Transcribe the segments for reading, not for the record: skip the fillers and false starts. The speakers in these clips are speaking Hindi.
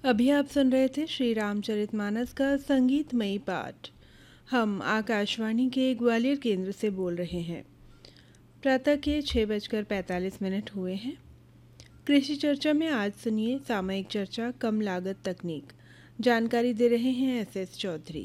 अभी आप सुन रहे थे श्री रामचरितमानस का संगीतमयी पाठ। हम आकाशवाणी के ग्वालियर केंद्र से बोल रहे हैं। प्रातः के 6:45 हुए हैं। कृषि चर्चा में आज सुनिए सामयिक चर्चा कम लागत तकनीक। जानकारी दे रहे हैं एस चौधरी।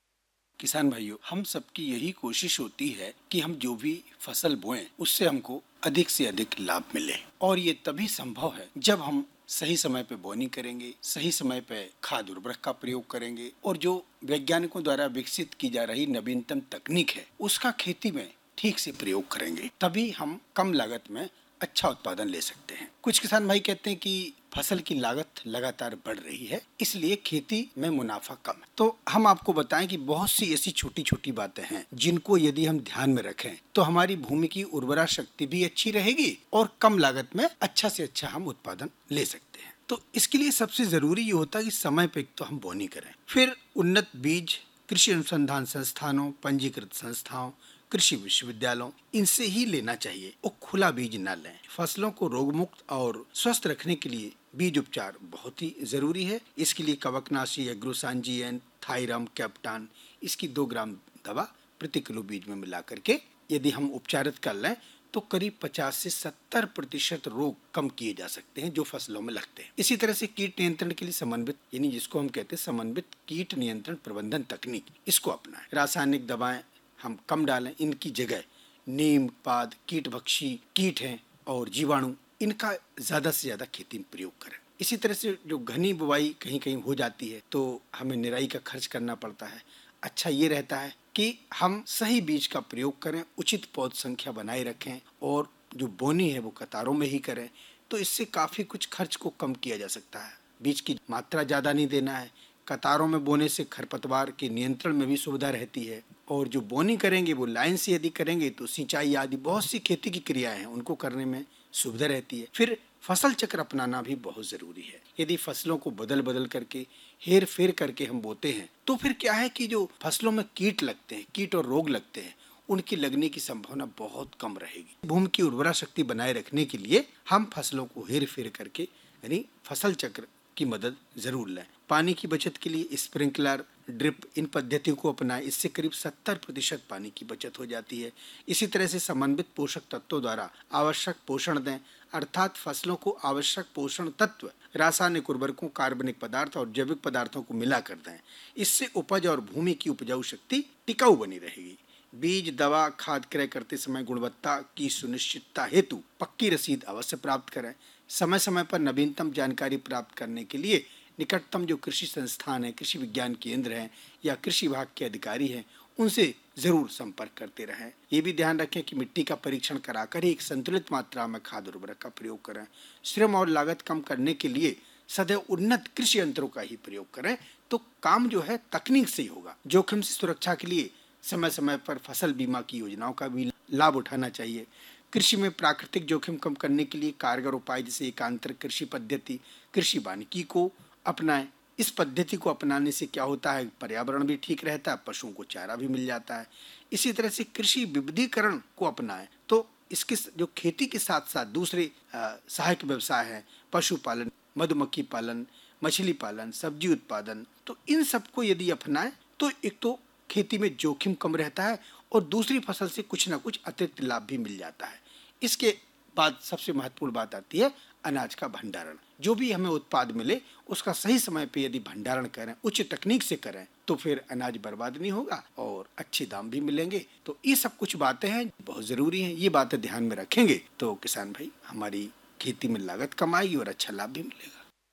किसान भाइयों, हम सबकी यही कोशिश होती है कि हम जो भी फसल बोएं उससे हमको अधिक से अधिक लाभ मिले, और ये तभी संभव है जब हम सही समय पे बोनी करेंगे, सही समय पे खाद उर्वरक का प्रयोग करेंगे और जो वैज्ञानिकों द्वारा विकसित की जा रही नवीनतम तकनीक है उसका खेती में ठीक से प्रयोग करेंगे। तभी हम कम लागत में अच्छा उत्पादन ले सकते हैं। कुछ किसान भाई कहते हैं कि फसल की लागत लगातार बढ़ रही है, इसलिए खेती में मुनाफा कम है। तो हम आपको बताएं कि बहुत सी ऐसी छोटी छोटी बातें हैं जिनको यदि हम ध्यान में रखें तो हमारी भूमि की उर्वरा शक्ति भी अच्छी रहेगी और कम लागत में अच्छा से अच्छा हम उत्पादन ले सकते हैं। तो इसके लिए सबसे जरूरी ये होता है कि समय पे तो हम बोनी करें, फिर उन्नत बीज कृषि अनुसंधान संस्थानों, पंजीकृत संस्थाओं, कृषि विश्वविद्यालयों, इनसे ही लेना चाहिए और खुला बीज न लें। फसलों को रोग मुक्त और स्वस्थ रखने के लिए बीज उपचार बहुत ही जरूरी है। इसके लिए कवकनाशी, एग्रोसांजियन, थायरम, कैप्टान, इसकी 2 ग्राम दवा प्रति किलो बीज में मिला करके यदि हम उपचारित कर लें तो करीब 50 से 70% रोग कम किए जा सकते हैं जो फसलों में लगते हैं। इसी तरह से कीट नियंत्रण के लिए समन्वित, यानी जिसको हम कहते हैं समन्वित कीट नियंत्रण प्रबंधन तकनीक, इसको अपनाएं। रासायनिक दवाएं हम कम डालें, इनकी जगह नीम पाद, कीटभक्षी कीट हैं और जीवाणु, इनका ज्यादा से ज्यादा खेती में प्रयोग करें। इसी तरह से जो घनी बुवाई कहीं कहीं हो जाती है तो हमें निराई का खर्च करना पड़ता है। अच्छा ये रहता है कि हम सही बीज का प्रयोग करें, उचित पौध संख्या बनाए रखें और जो बोनी है वो कतारों में ही करें। तो इससे काफी कुछ खर्च को कम किया जा सकता है। बीज की मात्रा ज्यादा नहीं देना है। कतारों में बोने से खरपतवार के नियंत्रण में भी सुविधा रहती है, और जो बोनी करेंगे वो लाइन से यदि करेंगे तो सिंचाई आदि बहुत सी खेती की क्रियाएं हैं उनको करने में सुविधा रहती है। फिर फसल चक्र अपनाना भी बहुत जरूरी है। यदि फसलों को बदल बदल करके, हेर फेर करके हम बोते हैं तो फिर क्या है कि जो फसलों में कीट लगते हैं, कीट और रोग लगते हैं, उनकी लगने की संभावना बहुत कम रहेगी। भूमि की उर्वरा शक्ति बनाए रखने के लिए हम फसलों को हेर फेर करके यानी फसल चक्र की मदद जरूर लें। पानी की बचत के लिए स्प्रिंकलर, ड्रिप, इन पद्धतियों को अपनाएं। इससे करीब 70% पानी की बचत हो जाती है। इसी तरह से समन्वित पोषक तत्वों द्वारा आवश्यक पोषण दें, अर्थात फसलों को आवश्यक पोषण तत्व रासायनिक उर्वरकों, कार्बनिक पदार्थ और जैविक पदार्थों को मिला कर दें। इससे उपज और भूमि की उपजाऊ शक्ति टिकाऊ बनी रहेगी। बीज, दवा, खाद क्रय करते समय गुणवत्ता की सुनिश्चितता हेतु पक्की रसीद अवश्य प्राप्त करें। समय समय पर नवीनतम जानकारी प्राप्त करने के लिए निकटतम जो कृषि संस्थान है, कृषि विज्ञान केंद्र है या कृषि विभाग के अधिकारी हैं, उनसे जरूर संपर्क करते रहें। ये भी ध्यान रखें कि मिट्टी का परीक्षण कराकर ही एक संतुलित मात्रा में खाद उर्वरक का प्रयोग करें। श्रम और लागत कम करने के लिए सदैव उन्नत कृषि यंत्रों का ही प्रयोग करें तो काम जो है तकनीक से ही होगा। जोखिम से सुरक्षा के लिए समय समय पर फसल बीमा की योजनाओं का भी लाभ उठाना चाहिए। कृषि में प्राकृतिक जोखिम कम करने के लिए कारगर उपाय जैसे एकांतर कृषि पद्धति, कृषि वानिकी को अपनाएं। इस पद्धति को अपनाने से क्या होता है, पर्यावरण भी ठीक रहता है, पशुओं को चारा भी मिल जाता है। इसी तरह से कृषि विविधीकरण को अपनाएं तो इसके जो खेती के साथ साथ दूसरे सहायक व्यवसाय हैं, पशुपालन, मधुमक्खी पालन, मछली पालन, सब्जी उत्पादन, तो इन सबको यदि अपनाएं तो एक तो खेती में जोखिम कम रहता है और दूसरी फसल से कुछ ना कुछ अतिरिक्त लाभ भी मिल जाता है। इसके बाद सबसे महत्वपूर्ण बात आती है अनाज का भंडारण। जो भी हमें उत्पाद मिले उसका सही समय पे यदि भंडारण करें, उच्च तकनीक से करें, तो फिर अनाज बर्बाद नहीं होगा और अच्छे दाम भी मिलेंगे। तो ये सब कुछ बातें हैं बहुत जरूरी हैं। ये बातें ध्यान में रखेंगे तो किसान भाई हमारी खेती में लागत कम आएगी और अच्छा लाभ भी मिलेगा।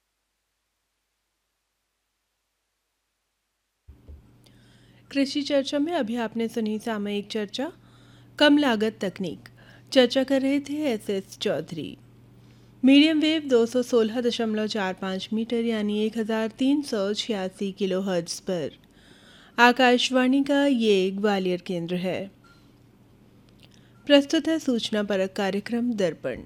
कृषि चर्चा में अभी आपने सुनी सामयिक चर्चा कम लागत तकनीक। चर्चा कर रहे थे S Chaudhary. Medium wave 216.45 metre यानी 1386 किलो हर्ट्ज पर आकाशवाणी का ये ग्वालियर केंद्र है। प्रस्तुत है सूचना परक कार्यक्रम दर्पण।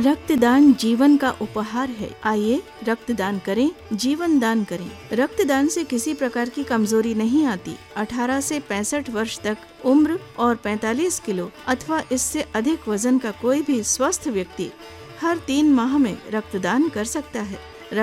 रक्तदान जीवन का उपहार है। आइए रक्तदान करें, जीवन दान करें। रक्तदान से किसी प्रकार की कमजोरी नहीं आती। 18 से 65 वर्ष तक उम्र और 45 किलो अथवा इससे अधिक वजन का कोई भी स्वस्थ व्यक्ति हर 3 माह में रक्तदान कर सकता है।